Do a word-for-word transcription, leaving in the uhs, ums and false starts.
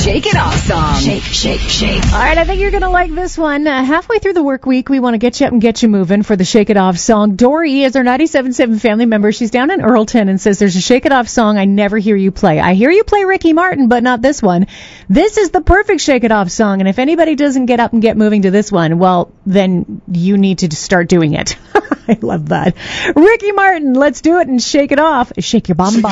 Shake It Off song. Shake, shake, shake. All right, I think you're going to like this one. Uh, halfway through the work week, we want to get you up and get you moving for the Shake It Off song. Dory is our ninety-seven point seven family member. She's down in Earlton and says there's a Shake It Off song I never hear you play. I hear you play Ricky Martin, but not this one. This is the perfect Shake It Off song, and if anybody doesn't get up and get moving to this one, well, then you need to start doing it. I love that. Ricky Martin, let's do it and shake it off. Shake your bum bum.